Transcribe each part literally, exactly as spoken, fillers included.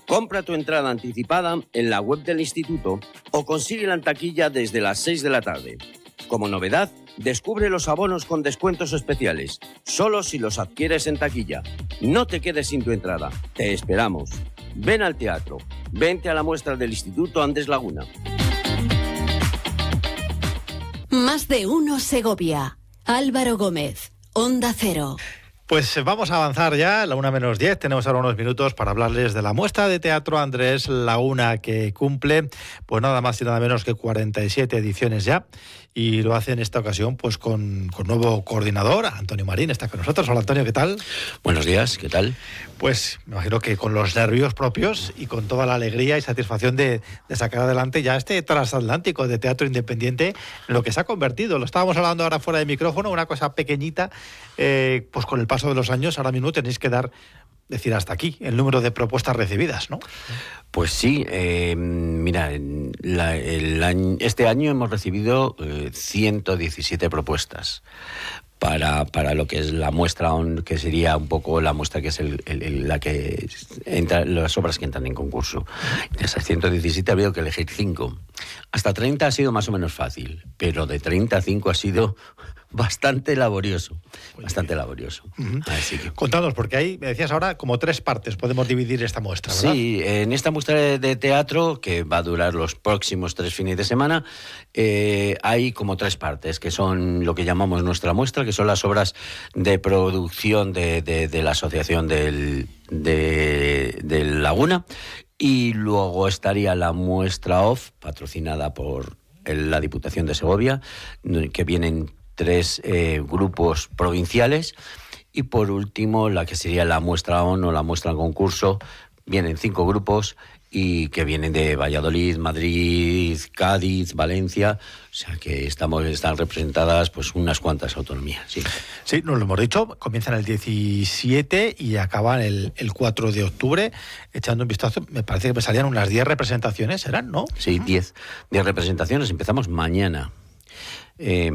Compra tu entrada anticipada en la web del instituto o consíguela en taquilla desde las seis de la tarde. Como novedad, descubre los abonos con descuentos especiales, solo si los adquieres en taquilla. No te quedes sin tu entrada, te esperamos. Ven al teatro, vente a la muestra del Instituto Andrés Laguna. Más de uno Segovia. Álvaro Gómez, Onda Cero. Pues vamos a avanzar ya, la una menos diez, tenemos ahora unos minutos para hablarles de la muestra de teatro Andrés Laguna, que cumple pues nada más y nada menos que cuarenta y siete ediciones ya, y lo hace en esta ocasión pues con, con nuevo coordinador, Antonio Marín, está con nosotros. Hola Antonio, ¿qué tal? Buenos días, ¿qué tal? Pues me imagino que con los nervios propios y con toda la alegría y satisfacción de, de sacar adelante ya este transatlántico de teatro independiente, en lo que se ha convertido. Lo estábamos hablando ahora fuera de micrófono, una cosa pequeñita, eh, pues con el paso de los años, ahora mismo tenéis que dar, decir hasta aquí, el número de propuestas recibidas, ¿no? Pues sí, eh, mira, la, el año, este año hemos recibido eh, ciento diecisiete propuestas para, para lo que es la muestra, que sería un poco la muestra que es el, el, el, la que entra, las obras que entran en concurso. De esas ciento diecisiete ha habido que elegir cinco. Hasta treinta ha sido más o menos fácil, pero de treinta a cinco ha sido bastante laborioso, bastante laborioso. Uh-huh. Así que... Contanos, porque ahí, me decías ahora, como tres partes podemos dividir esta muestra, ¿verdad? Sí, en esta muestra de teatro, que va a durar los próximos tres fines de semana, eh, hay como tres partes, que son lo que llamamos nuestra muestra, que son las obras de producción de, de, de la Asociación del, de, del Laguna, y luego estaría la muestra off, patrocinada por el, la Diputación de Segovia, que vienen tres eh, grupos provinciales, y por último la que sería la muestra on o la muestra en concurso. Vienen cinco grupos y que vienen de Valladolid, Madrid, Cádiz, Valencia, o sea que estamos están representadas pues unas cuantas autonomías. Sí, sí, nos lo hemos dicho, comienzan el diecisiete y acaban el, el cuatro de octubre. Echando un vistazo, me parece que me salían unas diez representaciones, ¿eran, no? Sí, diez representaciones, empezamos mañana. Eh,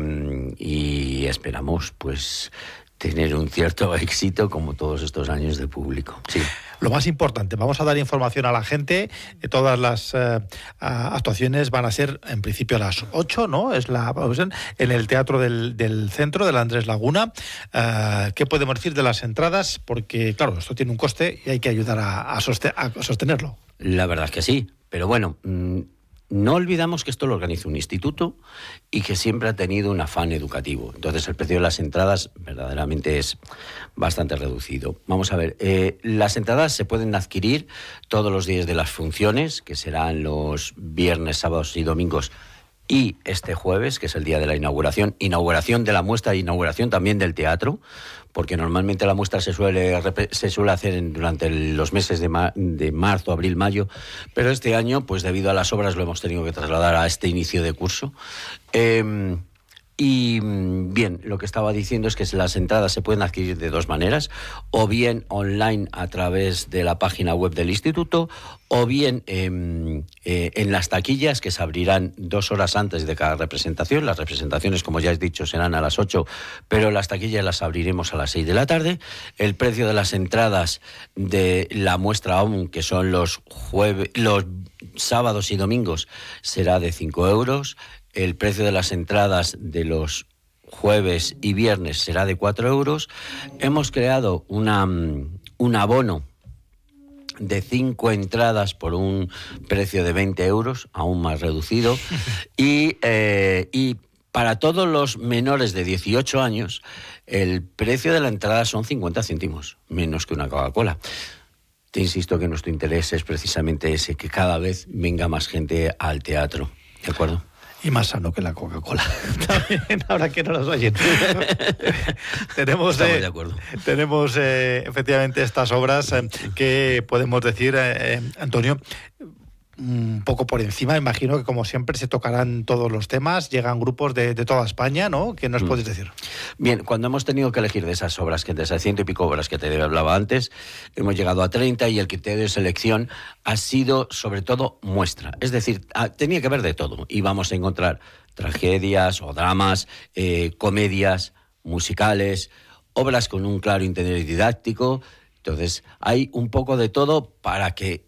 y esperamos pues tener un cierto éxito como todos estos años de público. Sí. Lo más importante, vamos a dar información a la gente. Todas las eh, actuaciones van a ser en principio a las ocho, ¿no? Es la en el Teatro del, del Centro, del Andrés Laguna. Eh, ¿Qué podemos decir de las entradas? Porque, claro, esto tiene un coste y hay que ayudar a, a, soste- a sostenerlo. La verdad es que sí, pero bueno... Mmm... No olvidamos que esto lo organiza un instituto y que siempre ha tenido un afán educativo. Entonces el precio de las entradas verdaderamente es bastante reducido. Vamos a ver, eh, las entradas se pueden adquirir todos los días de las funciones, que serán los viernes, sábados y domingos, y este jueves, que es el día de la inauguración, inauguración de la muestra e inauguración también del teatro, porque normalmente la muestra se suele se suele hacer en, durante el, los meses de, ma, de marzo, abril, mayo, pero este año, pues debido a las obras, lo hemos tenido que trasladar a este inicio de curso. Eh, Y bien, lo que estaba diciendo es que las entradas se pueden adquirir de dos maneras, o bien online a través de la página web del instituto, o bien eh, eh, en las taquillas, que se abrirán dos horas antes de cada representación. Las representaciones, como ya he dicho, serán a las ocho, pero las taquillas las abriremos a las seis de la tarde. El precio de las entradas de la muestra aún, que son los jueves, los sábados y domingos, será de cinco euros. El precio de las entradas de los jueves y viernes será de cuatro euros. Hemos creado una, un abono de cinco entradas por un precio de veinte euros, aún más reducido. Y, eh, y para todos los menores de dieciocho años, el precio de la entrada son cincuenta céntimos, menos que una Coca-Cola. Te insisto que nuestro interés es precisamente ese, que cada vez venga más gente al teatro, ¿de acuerdo? Y más sano que la Coca-Cola. También, ahora que no nos oyen. tenemos Estamos eh, de acuerdo. Tenemos eh, efectivamente estas obras eh, que podemos decir, eh, Antonio, un poco por encima. Imagino que, como siempre, se tocarán todos los temas. Llegan grupos de, de toda España, ¿no? ¿Qué nos mm. puedes decir? Bien, cuando hemos tenido que elegir de esas obras, que de esas ciento y pico obras que te hablaba antes, hemos llegado a treinta, y el criterio de selección ha sido, sobre todo, muestra. Es decir, tenía que haber de todo. Y vamos a encontrar tragedias o dramas, eh, comedias, musicales, obras con un claro interés didáctico. Entonces, hay un poco de todo para que